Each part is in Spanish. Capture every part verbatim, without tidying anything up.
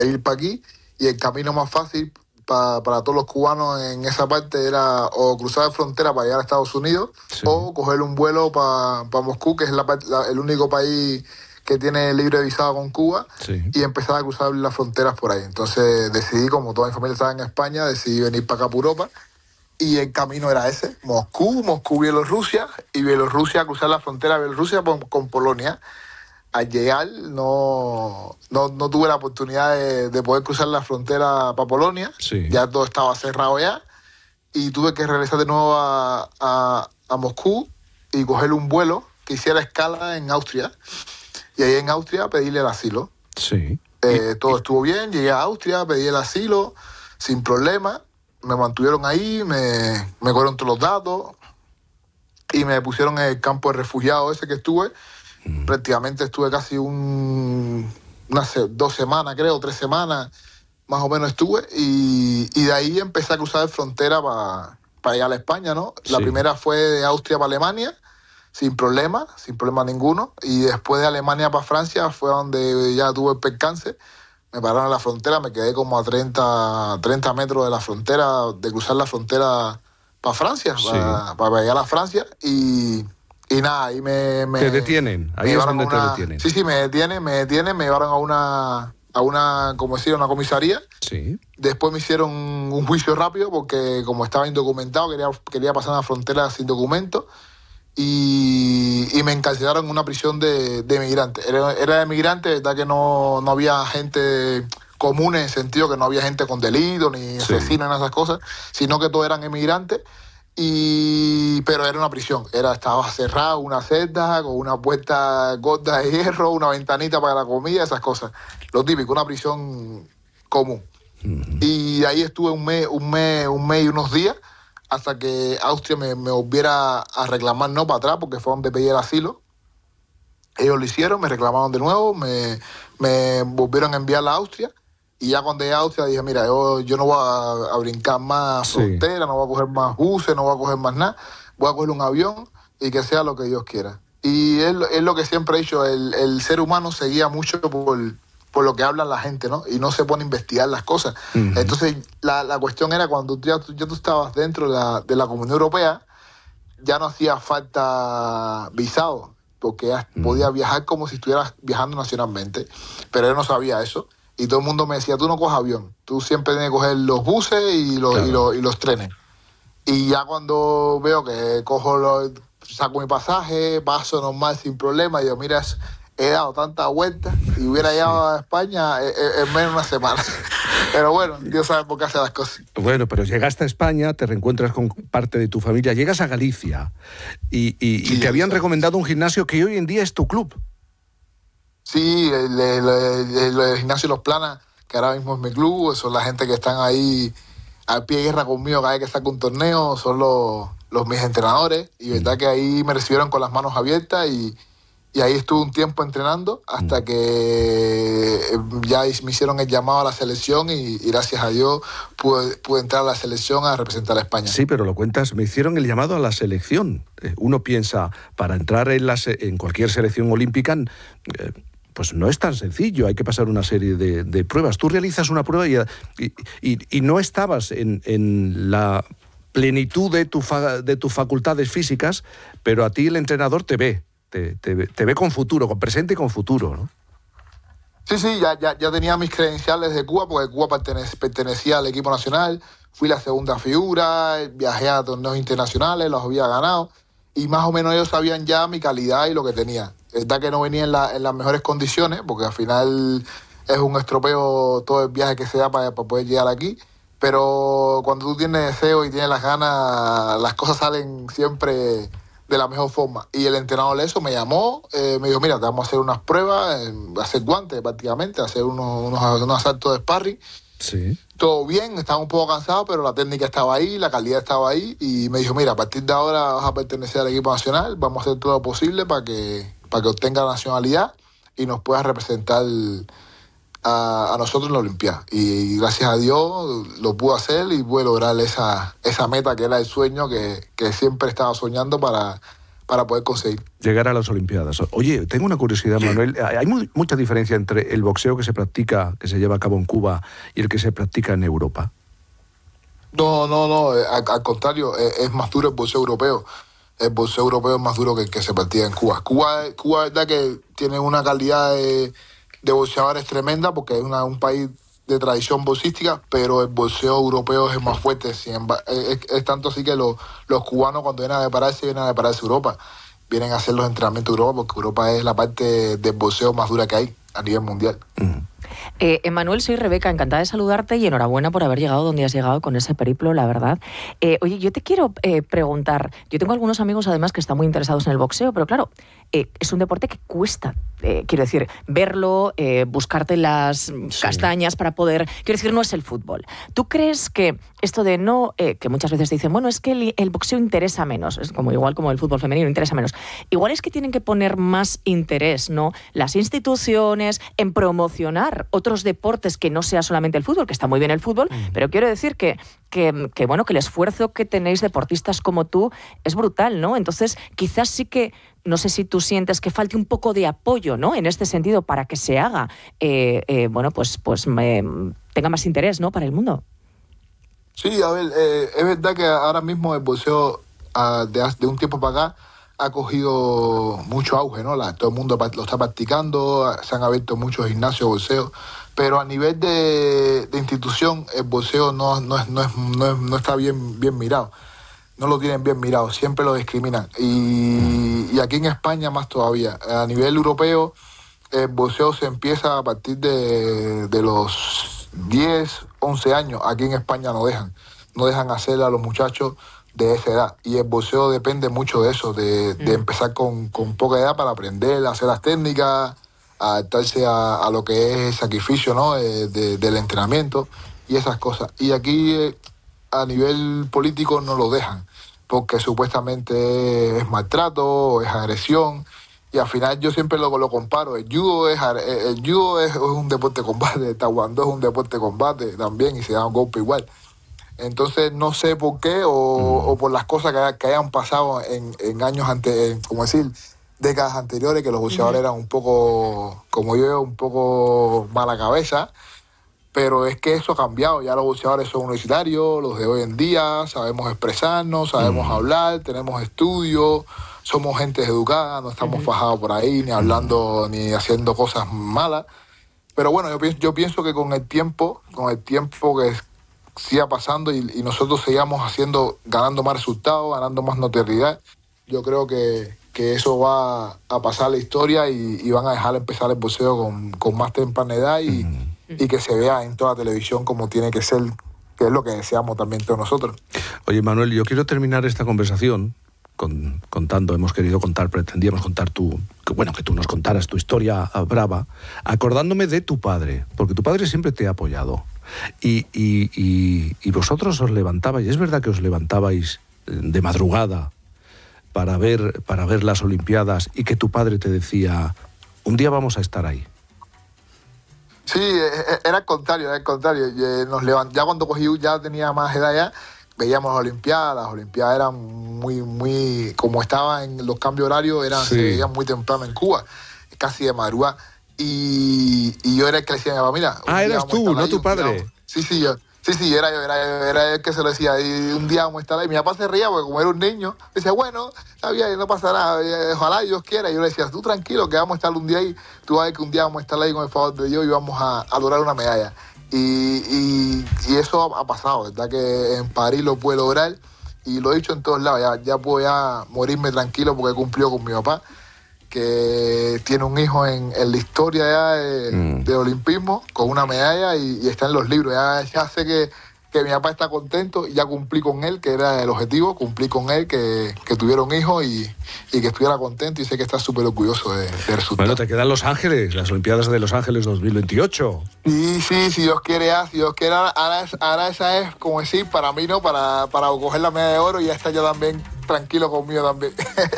ir para aquí, y el camino más fácil pa, para todos los cubanos en esa parte era o cruzar la frontera para llegar a Estados Unidos, sí, o coger un vuelo para pa Moscú, que es la, la, el único país que tiene libre visado con Cuba, sí, y empezar a cruzar las fronteras por ahí. Entonces decidí, como toda mi familia estaba en España, decidí venir para acá, por Europa, y el camino era ese: Moscú, Moscú, Bielorrusia, y Bielorrusia, cruzar la frontera de Bielorrusia con, con Polonia. Al llegar no, no, no tuve la oportunidad de, de poder cruzar la frontera para Polonia, sí, ya todo estaba cerrado ya, y tuve que regresar de nuevo a, a, a Moscú y coger un vuelo que hiciera escala en Austria, y ahí en Austria pedirle el asilo. Sí. Eh, todo estuvo bien, llegué a Austria, pedí el asilo sin problema, me mantuvieron ahí, me, me cogieron todos los datos y me pusieron en el campo de refugiados ese que estuve. Mm. Prácticamente estuve casi un, unas dos semanas, creo, tres semanas, más o menos estuve, y, y de ahí empecé a cruzar frontera para pa llegar a España, ¿no? Sí. La primera fue de Austria para Alemania, sin problema, sin problema ninguno, y después de Alemania para Francia fue donde ya tuve el percance. Me pararon en la frontera, me quedé como a treinta, treinta metros de la frontera, de cruzar la frontera para Francia, sí, para, para llegar a Francia, y... Y nada, ahí me... me ¿Te detienen? Ahí es donde una, te detienen. Sí, sí, me detienen, me detienen, me llevaron a una, a una, como decir, una comisaría. Sí. Después me hicieron un juicio rápido porque como estaba indocumentado, quería, quería pasar la frontera sin documento. Y, y me encarcelaron en una prisión de, de emigrantes. Era, era de emigrantes, verdad que no, no había gente común, en el sentido que no había gente con delito, ni asesinos, ni esas cosas, sino que todos eran emigrantes. Y pero era una prisión, era, estaba cerrada, una celda con una puerta gorda de hierro, una ventanita para la comida, esas cosas, lo típico, una prisión común. Uh-huh. Y ahí estuve un mes, un mes, un mes y unos días, hasta que Austria me, me volviera a reclamar, no para atrás, porque fue donde pedí el asilo. Ellos lo hicieron, me reclamaron de nuevo, me, me volvieron a enviar a Austria. Y ya cuando llegué a Austria dije, mira, yo, yo no voy a, a brincar más sí. frontera, no voy a coger más buses, no voy a coger más nada. Voy a coger un avión y que sea lo que Dios quiera. Y es, es lo que siempre he dicho, el, el ser humano se guía mucho por, por lo que habla la gente, ¿no? Y no se pone a investigar las cosas. Uh-huh. Entonces, la, la cuestión era cuando ya, ya tú estabas dentro de la, de la Comunidad Europea, ya no hacía falta visado, porque ya uh-huh. podías viajar como si estuvieras viajando nacionalmente. Pero yo no sabía eso. Y todo el mundo me decía, tú no coges avión, tú siempre tienes que coger los buses y los, claro. y los, y los trenes. Y ya cuando veo que cojo los, saco mi pasaje, paso normal sin problema, y digo, mira, he dado tantas vueltas y hubiera sí. llegado a España en, en menos de una semana. Pero bueno, Dios sabe por qué hace las cosas. Bueno, pero llegaste a España, te reencuentras con parte de tu familia, llegas a Galicia y, y, sí, y te habían sí. recomendado un gimnasio que hoy en día es tu club. Sí, el, el, el, el, el gimnasio Los Planas, que ahora mismo es mi club, son la gente que están ahí al pie de guerra conmigo cada vez que saco un torneo, son los, los mis entrenadores, y verdad que ahí me recibieron con las manos abiertas, y, y ahí estuve un tiempo entrenando hasta que ya me hicieron el llamado a la selección y, y gracias a Dios pude, pude entrar a la selección a representar a España. Sí, pero lo cuentas, me hicieron el llamado a la selección. Uno piensa, para entrar en, la, en cualquier selección olímpica... Eh, pues no es tan sencillo, hay que pasar una serie de, de pruebas. Tú realizas una prueba y, y, y, y no estabas en, en la plenitud de, tu fa, de tus facultades físicas, pero a ti el entrenador te ve, te, te, te ve con futuro, con presente y con futuro, ¿no? Sí, sí, ya, ya, ya tenía mis credenciales de Cuba, porque Cuba pertenecía, pertenecía al equipo nacional, fui la segunda figura, viajé a torneos internacionales, los había ganado, y más o menos ellos sabían ya mi calidad y lo que tenía. Es verdad que no venía en, la, en las mejores condiciones, porque al final es un estropeo todo el viaje que se da para, para poder llegar aquí, pero cuando tú tienes deseo y tienes las ganas, las cosas salen siempre de la mejor forma. Y el entrenador de eso me llamó, eh, me dijo, mira, te vamos a hacer unas pruebas, eh, hacer guantes prácticamente, hacer unos, unos, unos asaltos de sparring. Sí. Todo bien, estaba un poco cansado, pero la técnica estaba ahí, la calidad estaba ahí, y me dijo, mira, a partir de ahora vas a pertenecer al equipo nacional, vamos a hacer todo lo posible para que, para que obtenga la nacionalidad y nos pueda representar a, a nosotros en la Olimpiada. Y gracias a Dios lo pude hacer y pude lograr esa, esa meta que era el sueño que, que siempre estaba soñando para, para poder conseguir. Llegar a las Olimpiadas. Oye, tengo una curiosidad, Manuel. ¿Hay muy, mucha diferencia entre el boxeo que se practica, que se lleva a cabo en Cuba, y el que se practica en Europa? No, no, no. Al, al contrario, es, es más duro el boxeo europeo. El boxeo europeo es más duro que el que se practica en Cuba. Cuba, Cuba es verdad que tiene una calidad de, de boxeadores tremenda porque es una, un país de tradición boxística, pero el boxeo europeo es más fuerte. Sin embargo, es, es tanto así que los, los cubanos cuando vienen a prepararse, vienen a prepararse Europa. Vienen a hacer los entrenamientos de Europa porque Europa es la parte del boxeo más dura que hay a nivel mundial. Mm. Eh, Emmanuel, soy Rebeca, encantada de saludarte y enhorabuena por haber llegado donde has llegado con ese periplo, la verdad. Eh, oye, yo te quiero eh, preguntar, yo tengo algunos amigos además que están muy interesados en el boxeo, pero claro, eh, es un deporte que cuesta, eh, quiero decir, verlo, eh, buscarte las sí. castañas para poder, quiero decir, no es el fútbol. ¿Tú crees que esto de no, eh, que muchas veces dicen, bueno, es que el, el boxeo interesa menos, es como igual como el fútbol femenino, interesa menos, igual es que tienen que poner más interés, ¿no?, las instituciones en promocionar otros deportes que no sea solamente el fútbol, que está muy bien el fútbol, mm. pero quiero decir que, que, que, bueno, que el esfuerzo que tenéis deportistas como tú es brutal, ¿no? Entonces, quizás sí que, no sé si tú sientes que falte un poco de apoyo, ¿no?, en este sentido, para que se haga, eh, eh, bueno, pues, pues eh, tenga más interés, ¿no?, para el mundo. Sí, a ver, eh, es verdad que ahora mismo el boxeo, uh, de, de un tiempo para acá, ha cogido mucho auge, ¿no? La, todo el mundo lo está practicando, se han abierto muchos gimnasios de boxeo, pero a nivel de, de institución, el boxeo no, no, es, no, es, no, es, no está bien, bien mirado. No lo tienen bien mirado, siempre lo discriminan. Y, y aquí en España más todavía. A nivel europeo, el boxeo se empieza a partir de, de los diez, once años. Aquí en España no dejan. No dejan hacer a los muchachos de esa edad. Y el boxeo depende mucho de eso, de, de empezar con, con poca edad para aprender a hacer las técnicas, a adaptarse a, a lo que es el sacrificio, ¿no?, de, de, del entrenamiento y esas cosas. Y aquí eh, a nivel político no lo dejan, porque supuestamente es maltrato, es agresión, y al final yo siempre lo, lo comparo. El judo es el judo es, es un deporte de combate, el taekwondo es un deporte de combate también y se da un golpe igual. Entonces no sé por qué o, o por las cosas que, que hayan pasado en, en años antes, como decir, décadas anteriores, que los boxeadores uh-huh. eran un poco, como yo, un poco mala cabeza, pero es que eso ha cambiado. Ya los boxeadores son universitarios, los de hoy en día, sabemos expresarnos, sabemos uh-huh. hablar, tenemos estudios, somos gente educada, no estamos uh-huh. fajados por ahí, ni hablando, uh-huh. ni haciendo cosas malas. Pero bueno, yo pienso, yo pienso que con el tiempo, con el tiempo que siga pasando y, y nosotros sigamos haciendo, ganando más resultados, ganando más notoriedad, yo creo que, que eso va a pasar a la historia y, y van a dejar empezar el boxeo con, con más temprana edad y, mm. y que se vea en toda la televisión como tiene que ser, que es lo que deseamos también todos nosotros. Oye, Manuel, yo quiero terminar esta conversación con, contando, hemos querido contar, pretendíamos contar tu, que bueno, que tú nos contaras tu historia brava, acordándome de tu padre, porque tu padre siempre te ha apoyado. Y, y, y, y vosotros os levantabais, es verdad que os levantabais de madrugada para ver, para ver las Olimpiadas y que tu padre te decía, un día vamos a estar ahí. Sí, era al contrario, era al contrario. Nos levant... Ya cuando cogí, ya tenía más edad ya, veíamos las Olimpiadas, las Olimpiadas eran muy, muy, como estaban en los cambios horarios, eran, sí. se veían muy temprano en Cuba, casi de madrugada. Y, y yo era el que le decía a mi papá, mira... Ah, eras tú, no tu padre. Digamos, sí, sí, yo. Sí, sí, era yo, era, era el que se lo decía. Y un día vamos a estar ahí. Mi papá se reía porque como era un niño, decía, bueno, está bien, no pasa nada, ojalá Dios quiera. Y yo le decía, tú tranquilo, que vamos a estar un día ahí. Tú vas a ver que un día vamos a estar ahí con el favor de Dios y vamos a, a lograr una medalla. Y, y, y eso ha, ha pasado, ¿verdad? Que en París lo pude lograr y lo he dicho en todos lados. Ya, ya puedo ya morirme tranquilo porque he cumplido con mi papá, que tiene un hijo en, en la historia ya de, mm. de olimpismo con una medalla y, y está en los libros. Ya, ya sé que, que mi papá está contento y ya cumplí con él, que era el objetivo, cumplí con él, que, que tuviera un hijo y, y que estuviera contento y sé que está súper orgulloso de, de resultado. Bueno, te quedan Los Ángeles, las Olimpiadas de Los Ángeles dos mil veintiocho. Sí, sí, si Dios quiere, ya, si Dios quiere, ahora, ahora esa es, como decir, para mí, ¿no? Para, para coger la medalla de oro y ya está yo también tranquilo conmigo también.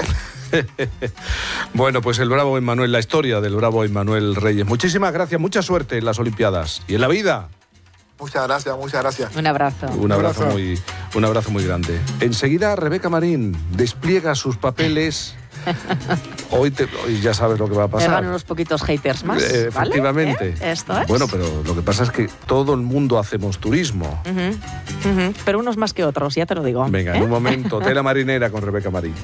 Bueno, pues el bravo Emmanuel, la historia del bravo Emmanuel Reyes. Muchísimas gracias, mucha suerte en las Olimpiadas y en la vida. Muchas gracias, muchas gracias. Un abrazo. Un abrazo, un abrazo. muy, un abrazo muy grande. Enseguida Rebeca Marín despliega sus papeles Hoy, te, hoy ya sabes lo que va a pasar. Llegan unos poquitos haters más. Eh, efectivamente. ¿Vale? ¿Eh? Esto es. Bueno, pero lo que pasa es que todo el mundo hacemos turismo. Uh-huh. Uh-huh. Pero unos más que otros, ya te lo digo. Venga, ¿eh? en un momento, Tela Marinera con Rebeca Marín.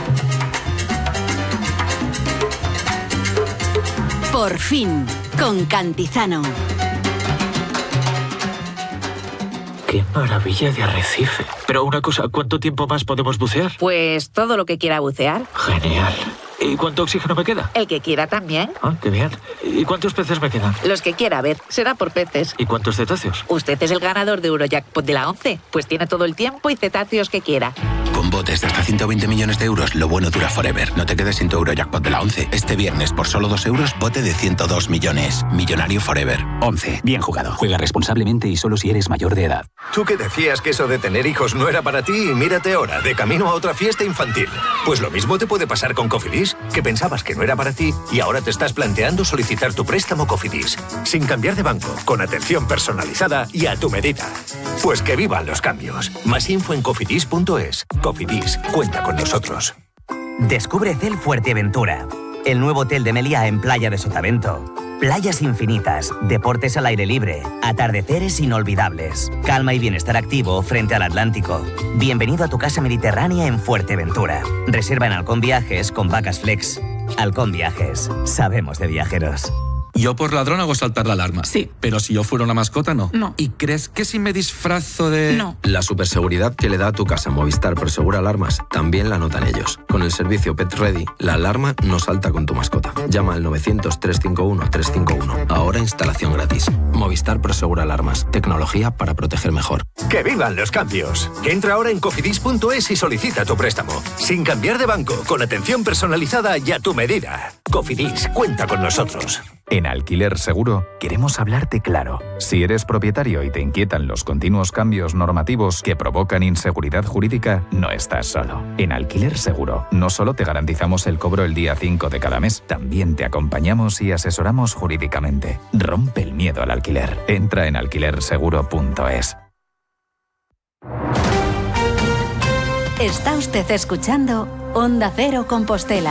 Por fin, con Cantizano. ¡Qué maravilla de arrecife! Pero una cosa, ¿cuánto tiempo más podemos bucear? Pues todo lo que quiera bucear. Genial. ¿Y cuánto oxígeno me queda? El que quiera también. Ah, qué bien. ¿Y cuántos peces me quedan? Los que quiera, a ver, será por peces. ¿Y cuántos cetáceos? Usted es el ganador de Eurojackpot de la once, pues tiene todo el tiempo y cetáceos que quiera. Con botes de hasta ciento veinte millones de euros, lo bueno dura forever. No te quedes sin tu Eurojackpot de la once. Este viernes, por solo dos euros, bote de ciento dos millones. Millonario forever. once. Bien jugado. Juega responsablemente y solo si eres mayor de edad. Tú que decías que eso de tener hijos no era para ti y mírate ahora, de camino a otra fiesta infantil. Pues lo mismo te puede pasar con Cofidis, que pensabas que no era para ti y ahora te estás planteando solicitar tu préstamo Cofidis. Sin cambiar de banco, con atención personalizada y a tu medida. Pues que vivan los cambios. Más info en cofidis punto es. Cofidis, cuenta con nosotros. Descubre Cel Fuerteventura, el nuevo hotel de Meliá en Playa de Sotavento. Playas infinitas, deportes al aire libre, atardeceres inolvidables, calma y bienestar activo frente al Atlántico. Bienvenido a tu casa mediterránea en Fuerteventura. Reserva en Halcón Viajes con Vacas Flex. Halcón Viajes, sabemos de viajeros. Yo por ladrón hago saltar la alarma. Sí. Pero si yo fuera una mascota, no. No. ¿Y crees que si me disfrazo de...? No. La superseguridad que le da a tu casa Movistar Prosegura Alarmas también la notan ellos. Con el servicio Pet Ready, la alarma no salta con tu mascota. Llama al novecientos, trescientos cincuenta y uno, trescientos cincuenta y uno. Ahora instalación gratis. Movistar Prosegura Alarmas. Tecnología para proteger mejor. ¡Que vivan los cambios! Entra ahora en cofidis punto es y solicita tu préstamo. Sin cambiar de banco, con atención personalizada y a tu medida. Cofidis, cuenta con nosotros. En Alquiler Seguro queremos hablarte claro. Si eres propietario y te inquietan los continuos cambios normativos que provocan inseguridad jurídica, no estás solo. En Alquiler Seguro no solo te garantizamos el cobro el día cinco de cada mes, también te acompañamos y asesoramos jurídicamente. Rompe el miedo al alquiler. Entra en alquiler seguro punto es. Está usted escuchando Onda Cero Compostela.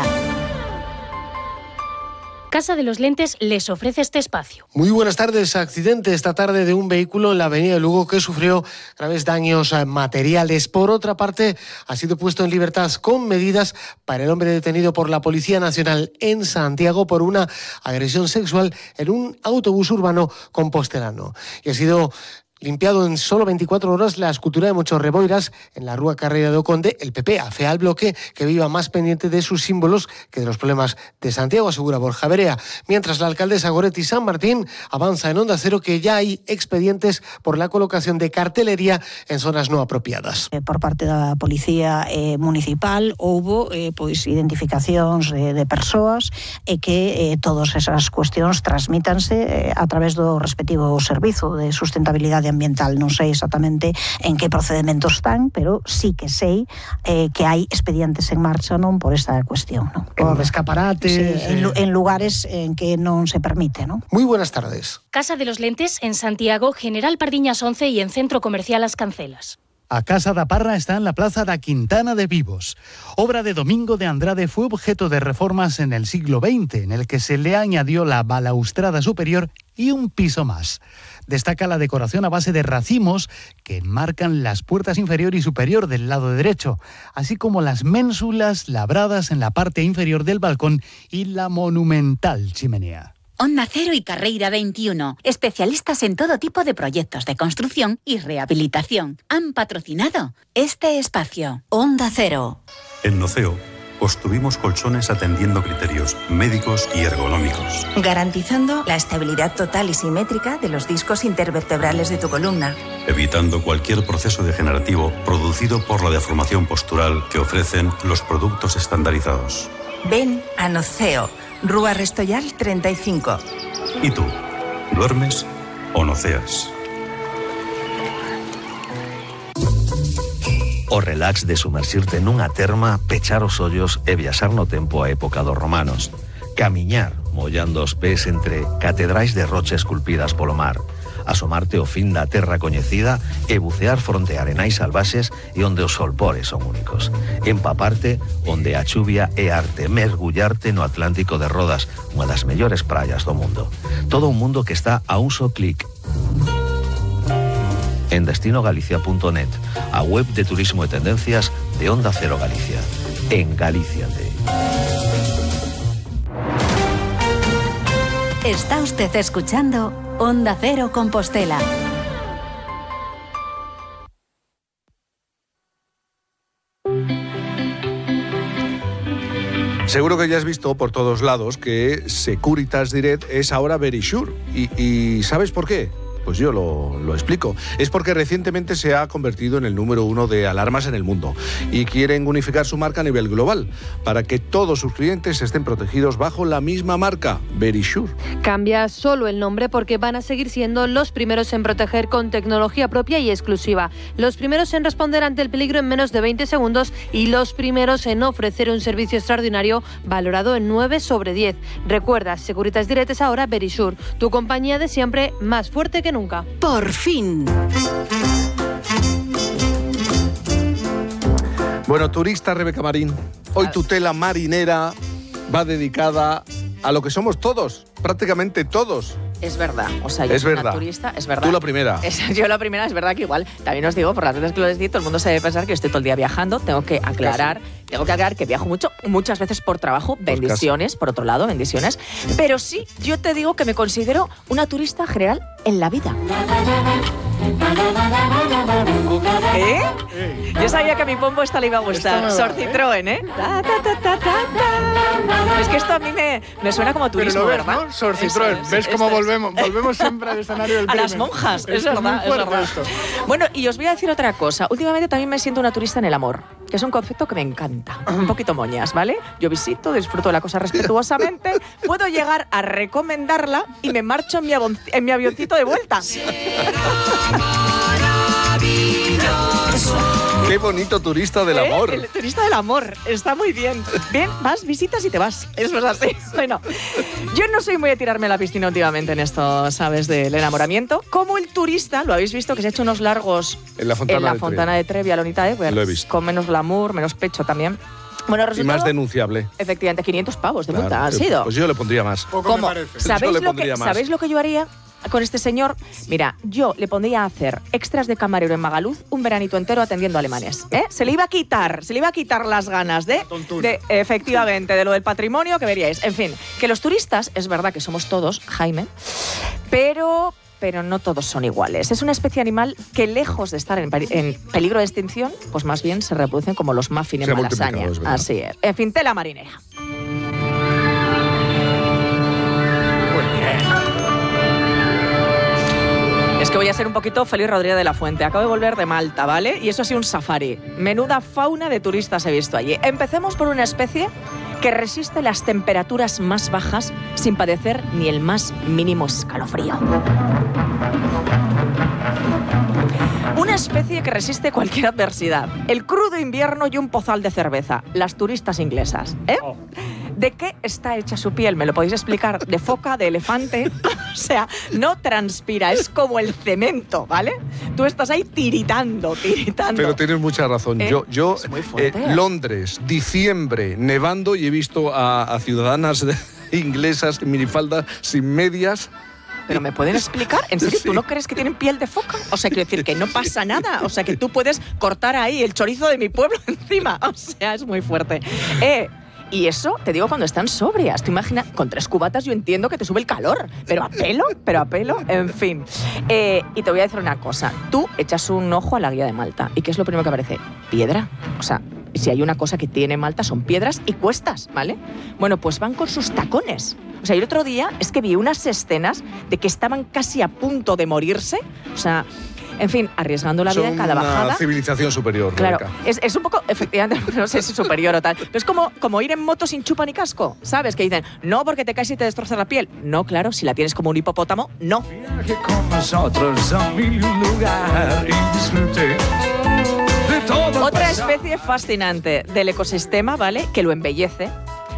Casa de los Lentes les ofrece este espacio. Muy buenas tardes. Accidente esta tarde de un vehículo en la avenida de Lugo que sufrió graves daños materiales. Por otra parte, ha sido puesto en libertad con medidas para el hombre detenido por la Policía Nacional en Santiago por una agresión sexual en un autobús urbano compostelano. Y ha sido limpiado en solo veinticuatro horas la escultura de Mocho Reboiras en la Rúa Carreira do Conde. El P P afea al bloque que viva más pendiente de sus símbolos que de los problemas de Santiago, asegura Borja Berea. Mientras la alcaldesa Goretti San Martín avanza en Onda Cero que ya hay expedientes por la colocación de cartelería en zonas no apropiadas. Por parte da Policía eh, Municipal houbo eh, pois identificacións eh, de persoas e que eh, todas esas cuestións transmítanse eh, a través do respectivo servizo de sustentabilidade ambiental. Non sei exactamente en que procedementos están, pero sí que sei eh, que hai expedientes en marcha non por esta cuestión. Non? Por escaparates. Sí, eh... en, en lugares en que non se permite. ¿no? Muy buenas tardes. Casa de los Lentes en Santiago, General Pardiñas once y en Centro Comercial As Cancelas. A Casa da Parra está en la Plaza da Quintana de Vivos. Obra de Domingo de Andrade fue objeto de reformas en el siglo veinte, en el que se le añadió la balaustrada superior y un piso más. Destaca la decoración a base de racimos que enmarcan las puertas inferior y superior del lado derecho, así como las ménsulas labradas en la parte inferior del balcón y la monumental chimenea. Onda Cero y Carreira veintiuno, especialistas en todo tipo de proyectos de construcción y rehabilitación, han patrocinado este espacio. Onda Cero. En Noceo construimos colchones atendiendo criterios médicos y ergonómicos, garantizando la estabilidad total y simétrica de los discos intervertebrales de tu columna, evitando cualquier proceso degenerativo producido por la deformación postural que ofrecen los productos estandarizados. Ven a Noceo, Rúa Restoyal treinta y cinco. ¿Y tú? ¿Duermes o noceas? O relax de sumerxirte nunha terma, pechar os ollos e viaxar no tempo a época dos romanos. Camiñar, mollando os pés entre catedrais de rocha esculpidas polo mar. asomarte ao fin da terra coñecida e bucear fronte a arenais salvaxes e onde os solpores son únicos. Empaparte onde a chuvia é arte, mergullarte no Atlántico de Rodas, unha das mellores praias do mundo. Todo un mundo que está a un só clic en destino galicia punto net, a web de turismo e tendencias de Onda Cero Galicia. En Galíciate. Está usted escuchando Onda Cero Compostela. Seguro que ya has visto por todos lados que Securitas Direct es ahora Verisure. ¿Y, y sabes por qué? Pues yo lo, lo explico. Es porque recientemente se ha convertido en el número uno de alarmas en el mundo y quieren unificar su marca a nivel global para que todos sus clientes estén protegidos bajo la misma marca, Verisure. Cambia solo el nombre porque van a seguir siendo los primeros en proteger con tecnología propia y exclusiva, los primeros en responder ante el peligro en menos de veinte segundos y los primeros en ofrecer un servicio extraordinario valorado en nueve sobre diez. Recuerda, Securitas Direct es ahora Verisure, tu compañía de siempre, más fuerte que nunca. Por fin. Bueno, turista Rebeca Marín, hoy tu tela marinera va dedicada a lo que somos todos, prácticamente todos. Es verdad, o sea, yo es soy verdad. una turista, es verdad. Tú la primera. Es, yo la primera, es verdad que igual, también os digo, por las veces que lo les di, todo el mundo se debe pensar que yo estoy todo el día viajando, tengo que aclarar, casi. tengo que aclarar que viajo mucho, muchas veces por trabajo, bendiciones, pues por otro lado, bendiciones, pero sí, yo te digo que me considero una turista general en la vida. ¿Eh? Yo sabía que a mi pombo esta le iba a gustar. Sor Citroën, ¿eh? Ta, ta, ta, ta, ta, ta. Es que esto a mí me, me suena como turismo, Pero lo ves, ¿verdad? ¿no? Sor Citroën. Es, ¿Ves cómo volvemos? Volvemos siempre al escenario del A crimen. las monjas, es, es verdad, es verdad. Esto. Bueno, y os voy a decir otra cosa. Últimamente también me siento una turista en el amor, que es un concepto que me encanta. Un poquito moñas, ¿vale? Yo visito, disfruto de la cosa respetuosamente, puedo llegar a recomendarla y me marcho en mi, avon- en mi avioncito de vuelta. Qué bonito turista del ¿Eh? amor. El turista del amor, está muy bien. Bien, vas, visitas y te vas. Eso es así. Bueno, yo no soy muy de tirarme a la piscina últimamente en esto, ¿sabes? Del enamoramiento. Como el turista, lo habéis visto, que se ha hecho unos largos en la Fontana, en la de, Fontana Trevi. de Trevi, a Lonita de Lo he visto. Con menos glamour, menos pecho también. Bueno, y más denunciable. Efectivamente, quinientos pavos de claro, multa han sido. Pues yo le pondría más. ¿Cómo? ¿Sabéis, yo le lo que, más. ¿Sabéis lo que yo haría con este señor? Mira, yo le pondría a hacer extras de camarero en Magaluz un veranito entero atendiendo alemanes. ¿eh? Se le iba a quitar, se le iba a quitar las ganas de, de, efectivamente, de lo del patrimonio que veríais. En fin, que los turistas, es verdad que somos todos, Jaime, pero... pero no todos son iguales. Es una especie animal que, lejos de estar en, en peligro de extinción, pues más bien se reproducen como los muffins en Malasaña. Es Así es. En fin, tela marinera. Muy bien. Es que voy a ser un poquito Félix Rodríguez de la Fuente. Acabo de volver de Malta, ¿vale? Y eso ha sido un safari. Menuda fauna de turistas he visto allí. Empecemos por una especie que resiste las temperaturas más bajas sin padecer ni el más mínimo escalofrío. Una especie que resiste cualquier adversidad. El crudo invierno y un pozal de cerveza. Las turistas inglesas, ¿eh? Oh. ¿De qué está hecha su piel? ¿Me lo podéis explicar? ¿De foca? ¿De elefante? O sea, no transpira, es como el cemento, ¿vale? Tú estás ahí tiritando, tiritando. Pero tienes mucha razón. ¿Eh? Yo, yo eh, Londres, diciembre, nevando, y he visto a, a ciudadanas inglesas en minifalda sin medias. ¿Pero me pueden explicar? ¿En serio? Sí. ¿Tú no crees que tienen piel de foca? O sea, quiero decir que no pasa nada. O sea, que tú puedes cortar ahí el chorizo de mi pueblo encima. O sea, es muy fuerte. Eh... Y eso, te digo, cuando están sobrias. Tú imaginas, con tres cubatas yo entiendo que te sube el calor, pero a pelo, pero a pelo, en fin. Eh, y te voy a decir una cosa. Tú echas un ojo a la guía de Malta. ¿Y qué es lo primero que aparece? Piedra. O sea, si hay una cosa que tiene Malta son piedras y cuestas, ¿vale? Bueno, pues van con sus tacones. O sea, el otro día es que vi unas escenas de que estaban casi a punto de morirse. O sea... En fin, arriesgando la vida Son en cada bajada. Una civilización superior, claro, Rebeca. es, es un poco, efectivamente, no sé si superior o tal, pero es como, como ir en moto sin chupa ni casco, ¿sabes? Que dicen, no, porque te caes y te destrozas la piel. No, claro, si la tienes como un hipopótamo, no. Viaje con nosotros a mil y un lugar y disfrute de todo. Otra especie fascinante del ecosistema, ¿vale? Que lo embellece.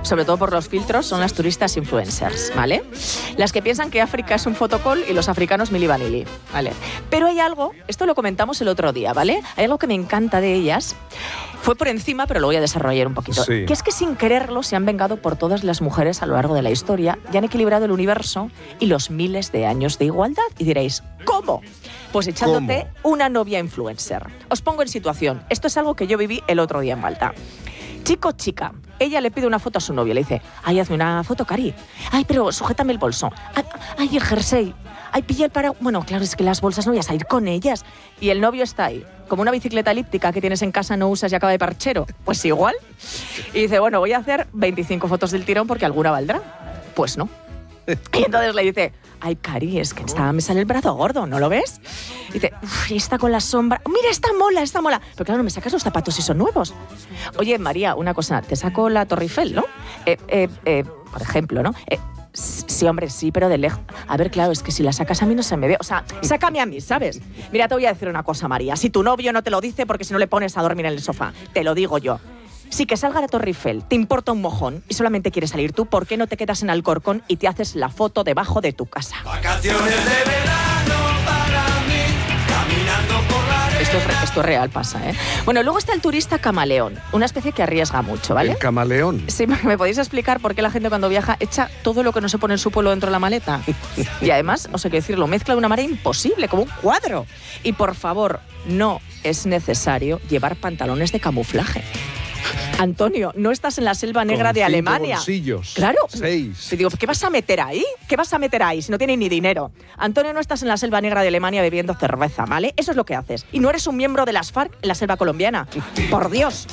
sobre todo por los filtros, son las turistas influencers, ¿vale? Las que piensan que África es un fotocall y los africanos mili vanilli, ¿vale? Pero hay algo, esto lo comentamos el otro día, ¿vale? Hay algo que me encanta de ellas, fue por encima, pero lo voy a desarrollar un poquito, sí. que es que sin quererlo se han vengado por todas las mujeres a lo largo de la historia y han equilibrado el universo y los miles de años de igualdad. Y diréis, ¿cómo? Pues echándote ¿Cómo? una novia influencer. Os pongo en situación. Esto es algo que yo viví el otro día en Malta. Chico, chica, ella le pide una foto a su novio, le dice, ay, hazme una foto, Cari. Ay, pero sujétame el bolso. Ay, ay el jersey. Ay, pilla el para... Bueno, claro, es que las bolsas no voy a salir con ellas. Y el novio está ahí, como una bicicleta elíptica que tienes en casa, no usas y acaba de parchero. Pues igual. Y dice, bueno, voy a hacer veinticinco fotos del tirón porque alguna valdrá. Pues no. Y entonces le dice, ay, Cari, es que esta me sale el brazo gordo, ¿no lo ves? Y dice, uff, y está con la sombra. Mira, esta mola, esta mola. Pero claro, me sacas los zapatos si son nuevos. Oye, María, una cosa, te saco la Torre Eiffel, ¿no? Eh, eh, eh, por ejemplo, ¿no? Eh, sí, hombre, sí, pero de lejos. A ver, claro, es que si la sacas a mí no se me ve. O sea, sácame a mí, ¿sabes? Mira, te voy a decir una cosa, María. Si tu novio no te lo dice porque si no le pones a dormir en el sofá, te lo digo yo. Si que salga la Torre Eiffel te importa un mojón y solamente quieres salir tú, ¿por qué no te quedas en Alcorcón y te haces la foto debajo de tu casa? Vacaciones de verano para mí, caminando por la arena. Esto es, esto es real, pasa, ¿eh? Bueno, luego está el turista camaleón, una especie que arriesga mucho, ¿vale? ¿El camaleón? Sí, ¿me podéis explicar por qué la gente cuando viaja echa todo lo que no se pone en su pueblo dentro de la maleta? Y además, os hay que decirlo, mezcla de una manera imposible, como un cuadro. Y por favor, no es necesario llevar pantalones de camuflaje. Antonio, no estás en la selva negra Con de cinco Alemania. Bolsillos. Claro. Seis. Te digo, ¿qué vas a meter ahí? ¿Qué vas a meter ahí si no tienes ni dinero? Antonio, no estás en la selva negra de Alemania bebiendo cerveza, ¿vale? Eso es lo que haces. Y no eres un miembro de las FARC en la selva colombiana. Por Dios.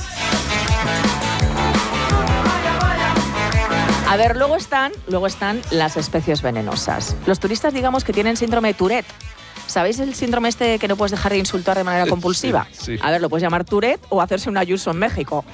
A ver, luego están, luego están las especies venenosas. Los turistas, digamos, que tienen síndrome de Tourette. ¿Sabéis el síndrome este que no puedes dejar de insultar de manera compulsiva? Sí, sí. A ver, lo puedes llamar Tourette o hacerse un Ayuso en México.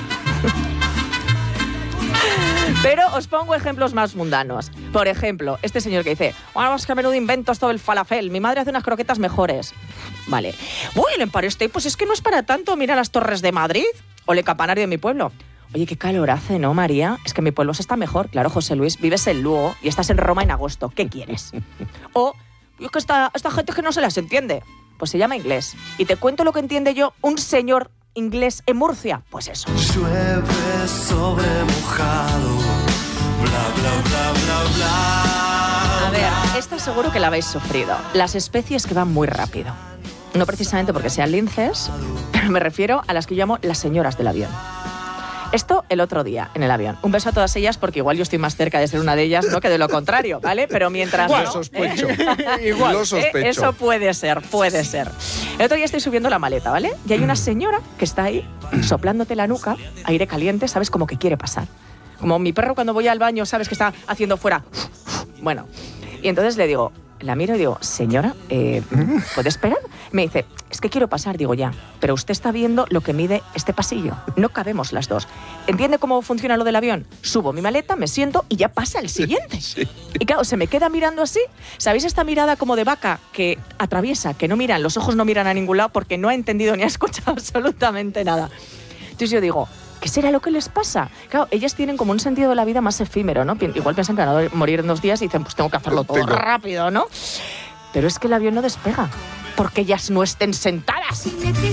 Pero os pongo ejemplos más mundanos. Por ejemplo, este señor que dice, bueno, es que a menudo invento esto del falafel, mi madre hace unas croquetas mejores. Vale. Uy, el Empire State, pues es que no es para tanto, mira las torres de Madrid o el campanario de mi pueblo. Oye, qué calor hace, ¿no, María? Es que mi pueblo se está mejor. Claro, José Luis, vives en Lugo y estás en Roma en agosto. ¿Qué quieres? O... es que esta, esta gente es que no se las entiende. Pues se llama inglés. Y te cuento lo que entiende yo un señor inglés en Murcia. Pues eso. Llueve sobre mojado, bla, bla, bla, bla, bla. A ver, esta seguro que la habéis sufrido. Las especies que van muy rápido. No precisamente porque sean linces, pero me refiero a las que yo llamo las señoras del avión. Esto el otro día, en el avión. Un beso a todas ellas, porque igual yo estoy más cerca de ser una de ellas, ¿no?, que de lo contrario, ¿vale? Pero mientras Igual no... sospecho. ¿eh? Igual lo sospecho. Eh, eso puede ser, puede ser. El otro día estoy subiendo la maleta, ¿vale? Y hay una señora que está ahí, soplándote la nuca, aire caliente, ¿sabes? Como que quiere pasar. Como mi perro cuando voy al baño, ¿sabes? Que está haciendo fuera... Bueno, y entonces le digo... La miro y digo, señora, eh, ¿puede esperar? Me dice, es que quiero pasar. Digo, ya, pero usted está viendo lo que mide este pasillo. No cabemos las dos. ¿Entiende cómo funciona lo del avión? Subo mi maleta, me siento y ya pasa el siguiente. Sí. Y claro, se me queda mirando así. ¿Sabéis esta mirada como de vaca que atraviesa, que no miran, los ojos no miran a ningún lado porque no ha entendido ni ha escuchado absolutamente nada? Entonces yo digo... ¿qué será lo que les pasa? Claro, ellas tienen como un sentido de la vida más efímero, ¿no? Igual piensan que van a morir en dos días y dicen, pues tengo que hacerlo todo tengo. rápido, ¿no? Pero es que el avión no despega, porque ellas no estén sentadas.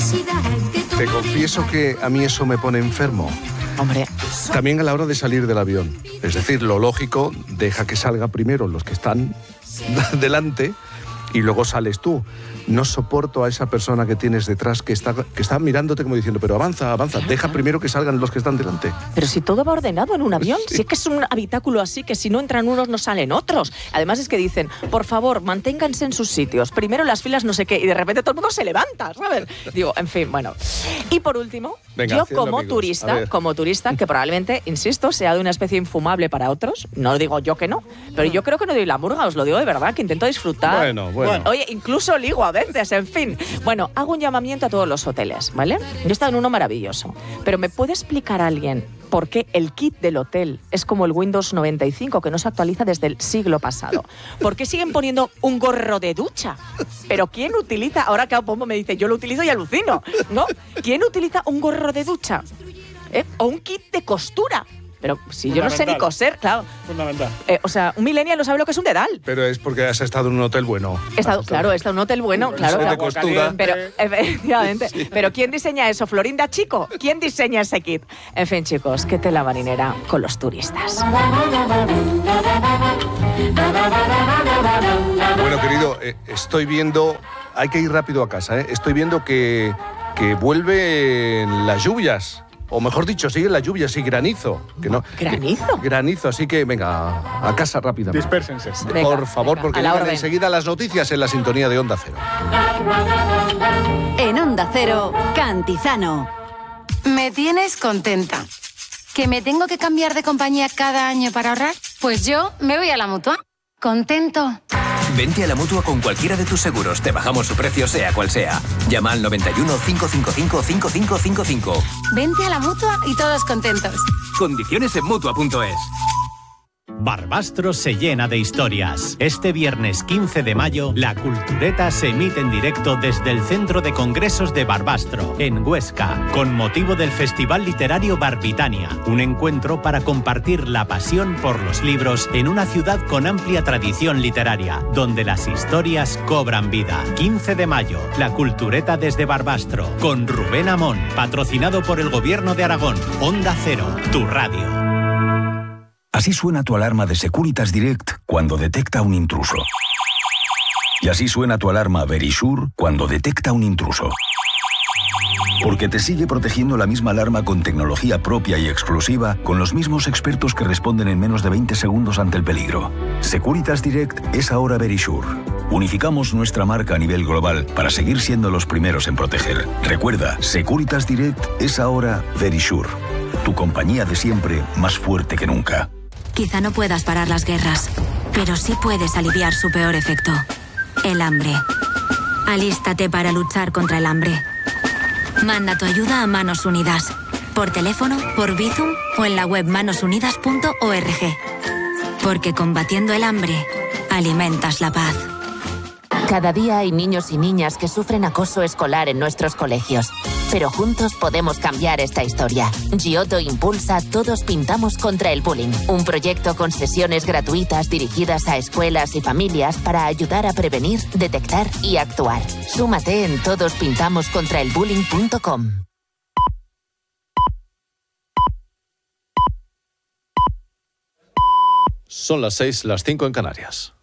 Te confieso que a mí eso me pone enfermo. Hombre. También a la hora de salir del avión. Es decir, lo lógico, deja que salga primero los que están delante y luego sales tú. No soporto a esa persona que tienes detrás que está, que está mirándote como diciendo, pero avanza, avanza, claro, deja primero que salgan los que están delante. Pero si todo va ordenado en un avión, sí. Si es que es un habitáculo así, que si no entran unos no salen otros. Además es que dicen, por favor, manténganse en sus sitios, primero las filas no sé qué, y de repente todo el mundo se levanta, ¿sabes? Digo, en fin, bueno. Y por último, Venga, yo como amigos. turista, como turista, que probablemente, insisto, sea de una especie infumable para otros, no digo yo que no, pero yo creo que no doy la murga, os lo digo de verdad, que intento disfrutar. Bueno, bueno. Oye, incluso ligo a veces, en fin. Bueno, hago un llamamiento a todos los hoteles, ¿vale? Yo he estado en uno maravilloso, pero ¿me puede explicar alguien por qué el kit del hotel es como el Windows noventa y cinco, que no se actualiza desde el siglo pasado? ¿Por qué siguen poniendo un gorro de ducha? ¿Pero quién utiliza? Ahora que Pombo me dice, yo lo utilizo y alucino, ¿no? ¿Quién utiliza un gorro de ducha? ¿Eh? ¿O un kit de costura? Pero si yo no sé ni coser, claro. Fundamental. Eh, o sea, un millennial no sabe lo que es un dedal. Pero es porque has estado en un hotel bueno. He estado, claro, he estado en un hotel bueno, claro. de costura. Pero, efectivamente. Sí. Pero ¿quién diseña eso? ¿Florinda Chico? ¿Quién diseña ese kit? En fin, chicos, qué tela marinera con los turistas. Bueno, querido, eh, estoy viendo... Hay que ir rápido a casa, ¿eh? Estoy viendo que, que vuelven las lluvias. O mejor dicho, siguen las lluvias y granizo. Que no, ¿Granizo? Que, granizo, así que venga, a casa rápidamente. Dispérsense. Venga, por favor, venga, porque llegan enseguida las noticias en la sintonía de Onda Cero. En Onda Cero, Cantizano. Me tienes contenta. ¿Que me tengo que cambiar de compañía cada año para ahorrar? Pues yo me voy a la Mutua. ¿Contento? Vente a la Mutua con cualquiera de tus seguros. Te bajamos su precio, sea cual sea. Llama al noventa y uno, cinco cinco cinco, cinco cinco cinco cinco. Vente a la Mutua y todos contentos. Condiciones en Mutua punto es. Barbastro se llena de historias. Este viernes quince de mayo, La Cultureta se emite en directo desde el Centro de Congresos de Barbastro, en Huesca, con motivo del Festival Literario Barbitania, un encuentro para compartir la pasión por los libros en una ciudad con amplia tradición literaria, donde las historias cobran vida. quince de mayo, La Cultureta desde Barbastro, con Rubén Amón, patrocinado por el Gobierno de Aragón. Onda Cero, tu radio. Así suena tu alarma de Securitas Direct cuando detecta un intruso. Y así suena tu alarma Verisure cuando detecta un intruso. Porque te sigue protegiendo la misma alarma con tecnología propia y exclusiva, con los mismos expertos que responden en menos de veinte segundos ante el peligro. Securitas Direct es ahora Verisure. Unificamos nuestra marca a nivel global para seguir siendo los primeros en proteger. Recuerda, Securitas Direct es ahora Verisure. Tu compañía de siempre, más fuerte que nunca. Quizá no puedas parar las guerras, pero sí puedes aliviar su peor efecto, el hambre. Alístate para luchar contra el hambre. Manda tu ayuda a Manos Unidas, por teléfono, por Bizum o en la web manos unidas punto org. Porque combatiendo el hambre, alimentas la paz. Cada día hay niños y niñas que sufren acoso escolar en nuestros colegios. Pero juntos podemos cambiar esta historia. Giotto impulsa Todos Pintamos contra el Bullying, un proyecto con sesiones gratuitas dirigidas a escuelas y familias para ayudar a prevenir, detectar y actuar. Súmate en todos pintamos contra el bullying punto com. Son las seis, las cinco en Canarias.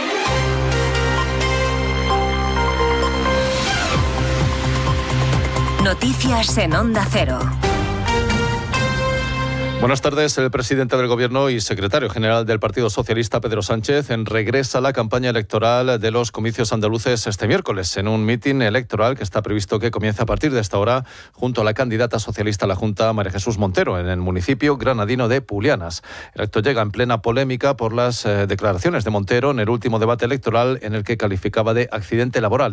Noticias en Onda Cero. Buenas tardes. El presidente del Gobierno y secretario general del Partido Socialista, Pedro Sánchez, regresa a la campaña electoral de los comicios andaluces este miércoles en un mitin electoral que está previsto que comience a partir de esta hora junto a la candidata socialista a la Junta, María Jesús Montero, en el municipio granadino de Pulianas. El acto llega en plena polémica por las eh, declaraciones de Montero en el último debate electoral en el que calificaba de accidente laboral